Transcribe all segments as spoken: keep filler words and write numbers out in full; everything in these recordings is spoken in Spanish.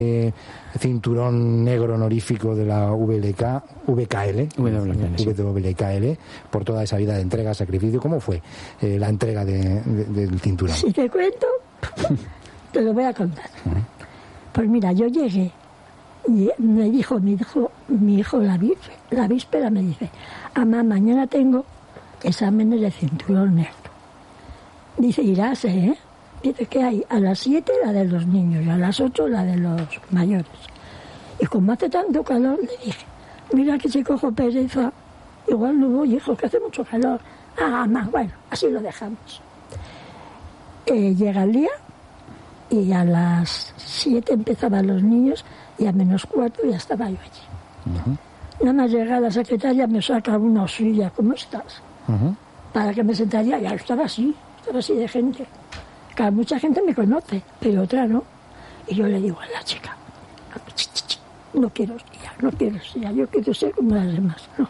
eh, cinturón negro honorífico de la V L K, V K L, W K L, por toda esa vida de entrega, sacrificio. ¿Cómo fue eh, la entrega de, de, del cinturón? Si te cuento, te lo voy a contar. Uh-huh. Pues mira, yo llegué y me dijo mi hijo, mi hijo la, la víspera me dice, mamá, mañana tengo exámenes de cinturón negro. Dice, irás, ¿eh? Dice que hay a las siete la de los niños y a las ocho la de los mayores. Y como hace tanto calor, le dije, mira que si cojo pereza, igual no voy, hijo, que hace mucho calor. Ah, más, bueno, así lo dejamos. Eh, llega el día y a las siete empezaban los niños y a menos cuarto ya estaba yo allí. Uh-huh. Nada más llega la secretaria, me saca una silla, ¿cómo estás? Uh-huh. Para que me sentaría, ya estaba así, estaba así de gente. Claro, mucha gente me conoce, pero otra no. Y yo le digo a la chica, no quiero silla, no quiero silla, yo quiero ser como las demás, no.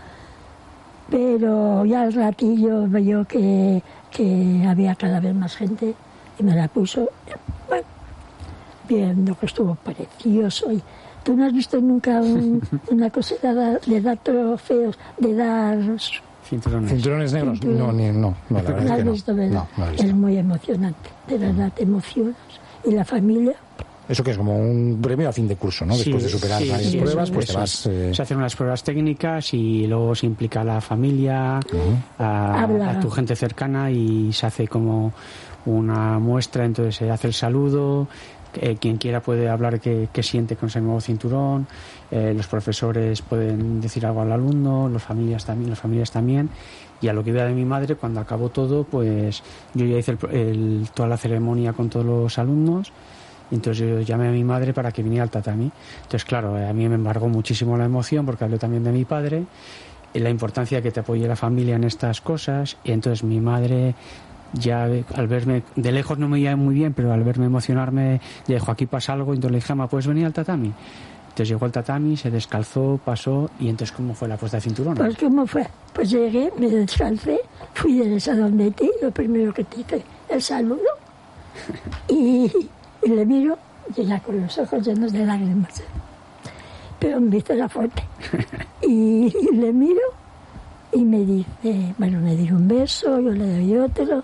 Pero ya al ratillo veo que, que había cada vez más gente y me la puso, bueno, viendo que estuvo precioso. Y tú no has visto nunca un, una cosa de dar, de dar trofeos, de dar... Cinturones. ¿Cinturones negros? Cinturones. No, ni, no, no, la verdad es que no. Visto, ¿verdad? No, no he visto. Es muy emocionante, de verdad, te emocionas. Y la familia... Eso que es como un premio a fin de curso, ¿no? Sí, después de superar sí, varias sí, pruebas, eso, pues eso. te vas... Eh... Se hacen unas pruebas técnicas y luego se implica a la familia, uh-huh. a, a tu gente cercana y se hace como una muestra, entonces se hace el saludo... Eh, quien quiera puede hablar qué, qué siente con ese nuevo cinturón, eh, los profesores pueden decir algo al alumno, los familias también, las familias también, y a lo que vea de mi madre, cuando acabó todo, pues yo ya hice el, el, toda la ceremonia con todos los alumnos, y entonces yo llamé a mi madre para que viniera al tatami. Entonces claro, a mí me embargó muchísimo la emoción porque hablé también de mi padre, y la importancia de que te apoye la familia en estas cosas, y entonces mi madre... ya al verme, de lejos no me veía muy bien, pero al verme emocionarme, ya dijo, aquí pasa algo, y entonces le dije, ma, ¿puedes venir al tatami? Entonces llegó al tatami, se descalzó, pasó, y entonces ¿cómo fue la puesta de cinturón? Pues ¿cómo fue? Pues llegué, me descalcé, fui del salón de ti, lo primero que te hice, el saludo, y, y le miro, y ya con los ojos llenos de lágrimas, pero me hice la fuerte, y, y le miro, y me dice, bueno, me dio un beso, yo le doy otro.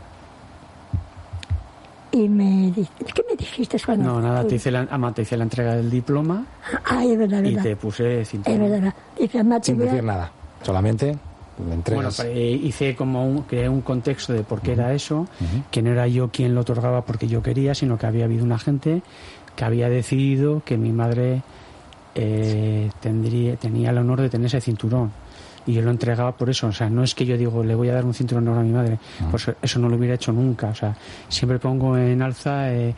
Y me dice, ¿qué me dijiste cuando? No, nada, te hice, la, ama, te hice la entrega del diploma. Ay, es verdad, y verdad. te puse cinturón. Es verdad, dice, ama, sin decir nada, solamente me entregas. Bueno, eh, hice como un, creé un contexto de por qué uh-huh. era eso, uh-huh. que no era yo quien lo otorgaba porque yo quería, sino que había habido una gente que había decidido que mi madre eh, tendría, tenía el honor de tener ese cinturón. Y yo lo entregaba por eso, o sea, no es que yo digo, le voy a dar un cinturón negro a mi madre, uh-huh. pues eso no lo hubiera hecho nunca, o sea, siempre pongo en alza eh,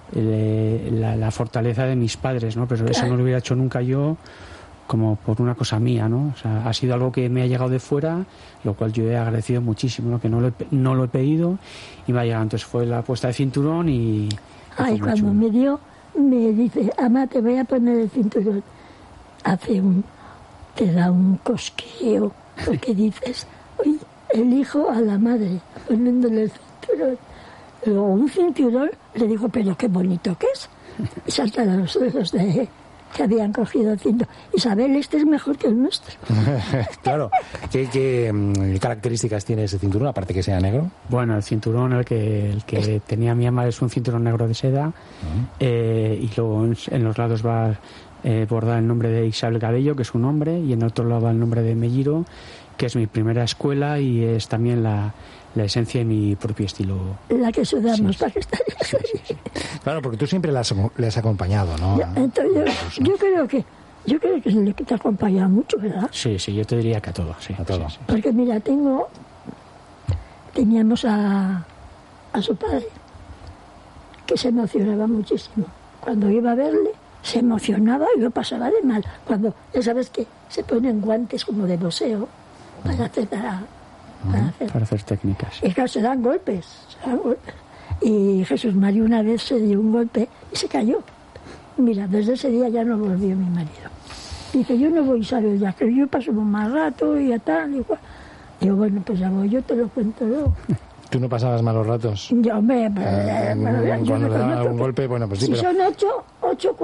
eh, la, la fortaleza de mis padres, ¿no? Pero eso no lo hubiera hecho nunca yo como por una cosa mía, ¿no? O sea, ha sido algo que me ha llegado de fuera, lo cual yo he agradecido muchísimo, ¿no? Que no lo he, no lo he pedido y me ha llegado, entonces fue la puesta de cinturón y... Ay, cuando chulo. me dio, me dice, ama, te voy a poner el cinturón, hace un... te da un cosquilleo, porque dices, oye, el hijo a la madre, poniéndole el cinturón. Luego un cinturón, le digo, pero qué bonito que es. Y saltan a los dedos de que habían cogido el cinturón. Isabel, este es mejor que el nuestro. Claro. ¿Qué, qué características tiene ese cinturón, aparte que sea negro? Bueno, el cinturón, el que, el que tenía mi ama es un cinturón negro de seda, uh-huh. eh, y luego en, en los lados va... Eh, bordar el nombre de Isabel Cabello, que es un hombre, y en otro lado va el nombre de Melliro, que es mi primera escuela y es también la, la esencia de mi propio estilo. La que sudamos sí. para que esté. Sí, sí, sí. Claro, porque tú siempre le has, le has acompañado, ¿no? Yo, entonces, yo, yo creo que yo creo que es el que te ha acompañado mucho, ¿verdad? Sí, sí, yo te diría que a todo, sí. A todo. Sí, sí. Porque mira, tengo... Teníamos a, a su padre, que se emocionaba muchísimo. Cuando iba a verle, se emocionaba y lo pasaba de mal. Cuando, ya sabes que se ponen guantes como de boxeo para hacer, para, para hacer. Para hacer técnicas. Y claro, se dan golpes, se dan golpes. Y Jesús María una vez se dio un golpe y se cayó. Mira, desde ese día ya no volvió mi marido. Dice, yo no voy, ¿sabes? Ya que yo paso un mal rato y ya tal, y igual. Digo, bueno, pues ya voy, yo te lo cuento luego. ¿Tú no pasabas malos ratos? Yo me... Eh, me, me cuando le daban algún golpe, bueno, pues sí, si pero... son ocho, ocho,